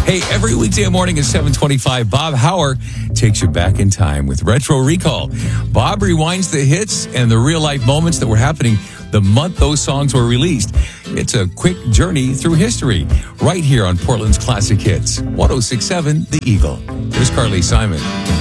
Hey, every weekday morning at 7:25, Bob Hauer takes you back in time with Retro Recall. Bob rewinds the hits and the real-life moments that were happening the month those songs were released. It's a quick journey through history right here on Portland's Classic Hits. 106.7 The Eagle. Here's Carly Simon.